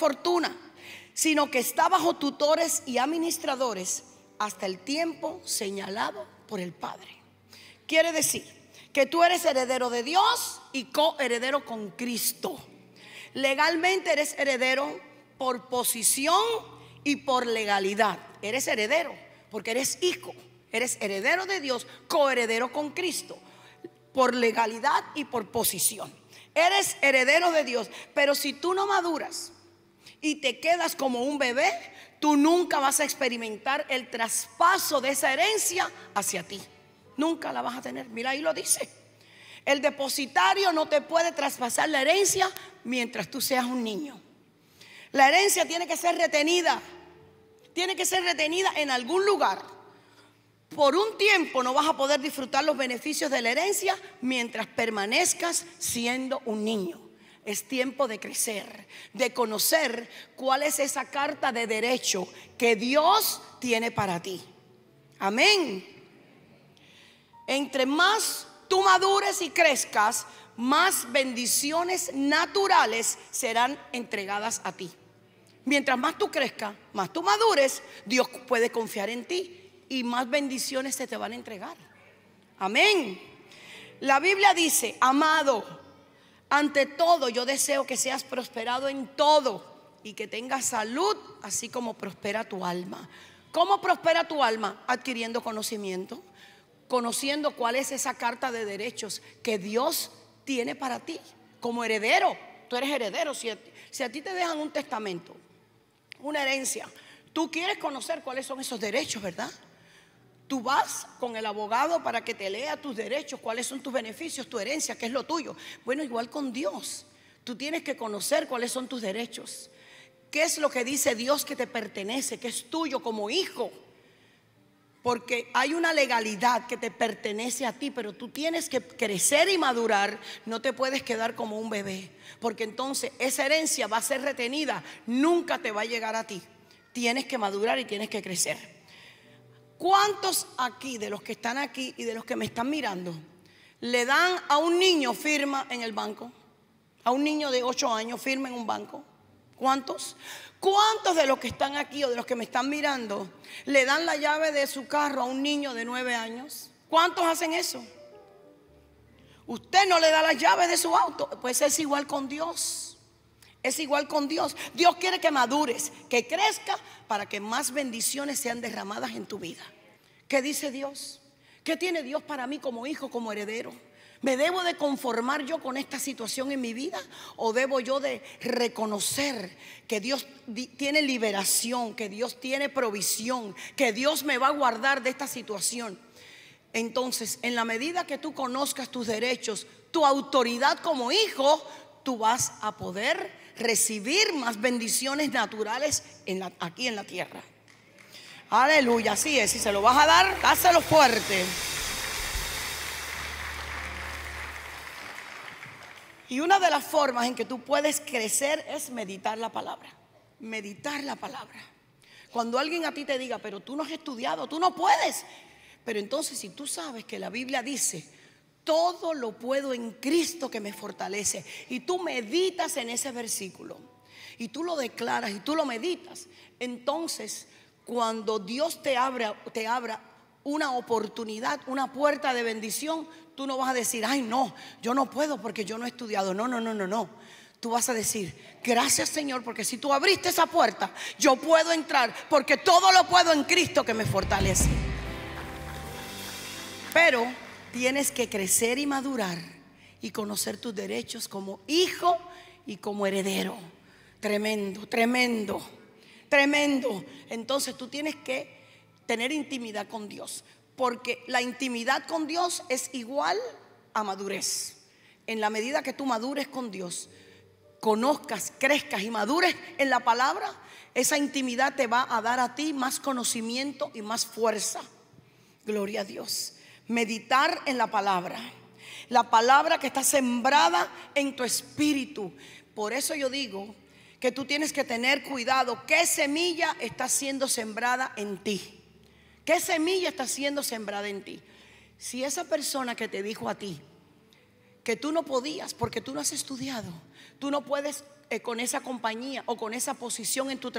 fortuna, sino que está bajo tutores y administradores hasta el tiempo señalado por el Padre. Quiere decir que tú eres heredero de Dios y coheredero con Cristo. Legalmente eres heredero por posición y por legalidad. Eres heredero porque eres hijo. Eres heredero de Dios, coheredero con Cristo, por legalidad y por posición. Eres heredero de Dios, pero si tú no maduras y te quedas como un bebé, tú nunca vas a experimentar el traspaso de esa herencia hacia ti. Nunca la vas a tener. Mira, ahí lo dice. El depositario no te puede traspasar la herencia mientras tú seas un niño. La herencia tiene que ser retenida. Tiene que ser retenida en algún lugar. Por un tiempo no vas a poder disfrutar los beneficios de la herencia mientras permanezcas siendo un niño. Es tiempo de crecer, de conocer cuál es esa carta de derecho que Dios tiene para ti. Amén. Entre más tú madures y crezcas, más bendiciones naturales serán entregadas a ti. Mientras más tú crezcas, más tú madures, Dios puede confiar en ti y más bendiciones se te van a entregar. Amén. La Biblia dice: amado, ante todo yo deseo que seas prosperado en todo y que tengas salud, así como prospera tu alma. ¿Cómo prospera tu alma? Adquiriendo conocimiento, conociendo cuál es esa carta de derechos que Dios tiene para ti como heredero. Tú eres heredero. Si a ti te dejan un testamento, una herencia, tú quieres conocer cuáles son esos derechos, ¿verdad? Tú vas con el abogado para que te lea tus derechos, cuáles son tus beneficios, tu herencia, qué es lo tuyo. Bueno, igual con Dios. Tú tienes que conocer cuáles son tus derechos. ¿Qué es lo que dice Dios que te pertenece, que es tuyo como hijo? Porque hay una legalidad que te pertenece a ti, pero tú tienes que crecer y madurar. No te puedes quedar como un bebé, porque entonces esa herencia va a ser retenida, nunca te va a llegar a ti. Tienes que madurar y tienes que crecer. ¿Cuántos aquí, de los que están aquí y de los que me están mirando, le dan a un niño firma en el banco? A un niño de 8 años firma en un banco. ¿Cuántos? ¿Cuántos de los que están aquí o de los que me están mirando le dan la llave de su carro a un niño de 9 años? ¿Cuántos hacen eso? Usted no le da las llaves de su auto. Pues es igual con Dios. Es igual con Dios. Dios quiere que madures, que crezca, para que más bendiciones sean derramadas en tu vida. ¿Qué dice Dios? ¿Qué tiene Dios para mí como hijo, como heredero? ¿Me debo de conformar yo con esta situación en mi vida? ¿O debo yo de reconocer que Dios tiene liberación, que Dios tiene provisión, que Dios me va a guardar de esta situación? Entonces, en la medida que tú conozcas tus derechos, tu autoridad como hijo, tú vas a poder recibir más bendiciones naturales aquí en la tierra. Aleluya, así es. Si se lo vas a dar, dáselo fuerte. Y una de las formas en que tú puedes crecer es meditar la palabra. Meditar la palabra. Cuando alguien a ti te diga: pero tú no has estudiado, tú no puedes. Pero entonces, si tú sabes que la Biblia dice: todo lo puedo en Cristo que me fortalece, y tú meditas en ese versículo y tú lo declaras y tú lo meditas, entonces cuando Dios te abra una oportunidad, una puerta de bendición, tú no vas a decir: ay no, yo no puedo porque yo no he estudiado. No. Tú vas a decir: gracias, Señor, porque si tú abriste esa puerta, yo puedo entrar, porque todo lo puedo en Cristo que me fortalece. Pero tienes que crecer y madurar y conocer tus derechos como hijo y como heredero. Tremendo, tremendo, tremendo. Entonces tú tienes que tener intimidad con Dios, porque la intimidad con Dios es igual a madurez. En la medida que tú madures con Dios, conozcas, crezcas y madures en la palabra, esa intimidad te va a dar a ti más conocimiento y más fuerza. Gloria a Dios. Meditar en la palabra que está sembrada en tu espíritu. Por eso yo digo que tú tienes que tener cuidado. ¿Qué semilla está siendo sembrada en ti? ¿Qué semilla está siendo sembrada en ti? Si esa persona que te dijo a ti que tú no podías porque tú no has estudiado, tú no puedes con esa compañía o con esa posición en tu trabajo.